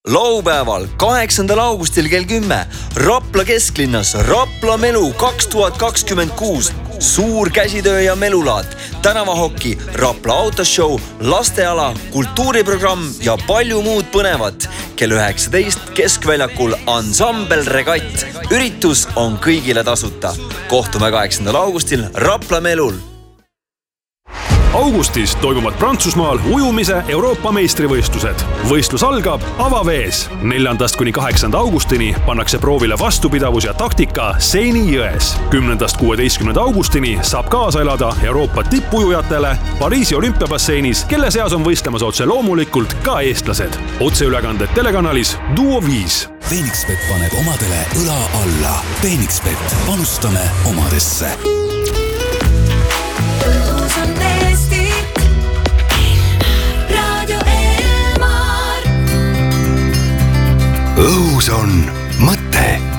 Laupäeval 8. augustil kell 10 Rapla kesklinnas Rapla Melu 2026. Suur käsitöö ja melulaat, tänavahoki, Rapla autoshow, lasteala, kultuuriprogramm ja palju muud põnevat. Kell 19 keskväljakul Ansambel Regatt. Üritus on kõigile tasuta. Kohtume 8. augustil Rapla Melul. Augustis toimuvad Prantsusmaal ujumise Euroopa meistrivõistlused. Võistlus algab avavees. 4.–8. augustini pannakse proovile vastupidavus ja taktika Seini jões. 10.–16. augustini saab kaasa elada Euroopa tippujujatele Pariisi olümpiabasseinis, kelle seas on võistlemas otse loomulikult ka eestlased. Otseülekanded telekanalis Duo 5. Phoenixbet paneb omadele õla alla. Phoenixbet, panustame omadesse. Õhus on mõte.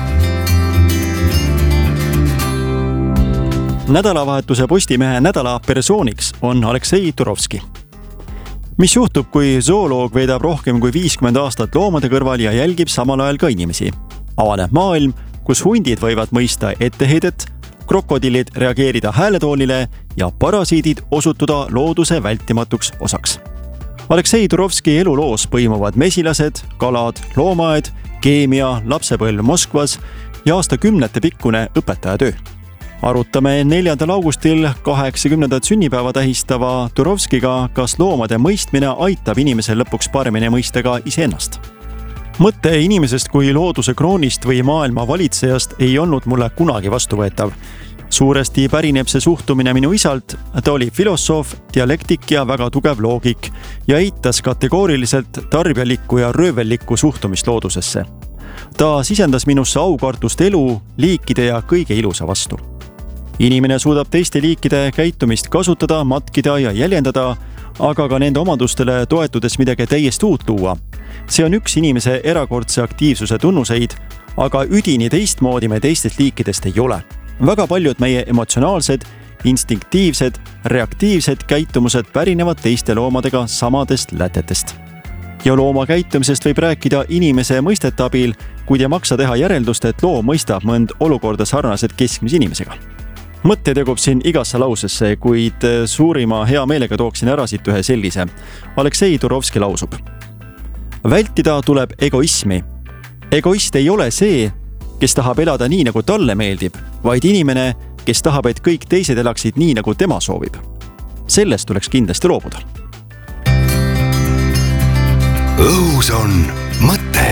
Nädalavahetuse Postimehe nädala persooniks on Aleksei Turovski. Mis juhtub, kui zooloog veedab rohkem kui 50 aastat loomade kõrval ja jälgib samal ajal ka inimesi? Avaneb maailm, kus hundid võivad mõista etteheidet, krokodillid reageerida hääletoolile ja parasiidid osutuda looduse vältimatuks osaks. Aleksei Turovski eluloos põimuvad mesilased, kalad, loomaaed, keemia, lapsepõlv Moskvas ja aastakümnete pikkune õpetajatöö. Arutame 4. augustil 80. sünnipäeva tähistava Turovskiga, kas loomade mõistmine aitab inimesel lõpuks paremini mõista ka iseennast. Mõte inimesest kui looduse kroonist või maailma valitsejast ei olnud mulle kunagi vastuvõetav. Suuresti pärineb see suhtumine minu isalt, ta oli filosoof, dialektik ja väga tugev loogik ja eitas kategooriliselt tarbijalikku ja röövellikku suhtumist loodusesse. Ta sisendas minusse aukartust elu, liikide ja kõige ilusa vastu. Inimene suudab teiste liikide käitumist kasutada, matkida ja jäljendada, aga ka nende omadustele toetudes midagi täiesti uut luua. See on üks inimese erakordse aktiivsuse tunnuseid, aga üdini teistmoodi me teistest liikidest ei ole. Väga paljud meie emotsionaalsed, instinktiivsed, reaktiivsed käitumused pärinevad teiste loomadega samadest lätetest. Ja looma käitumisest võib rääkida inimese mõistete abil, kuid ei maksa teha järeldust, et loom mõistab mõnd olukorda sarnaselt keskmise inimesega. Mõtte tegub siin igasse lausesse, kuid suurima hea meelega tooksin ära siit ühe sellise. Aleksei Turovski lausub. Vältida tuleb egoismi. Egoist ei ole see, kes tahab elada nii, nagu talle meeldib, vaid inimene, kes tahab, et kõik teised elaksid nii, nagu tema soovib. Sellest tuleks kindlasti loobuda. Õhus on mõte.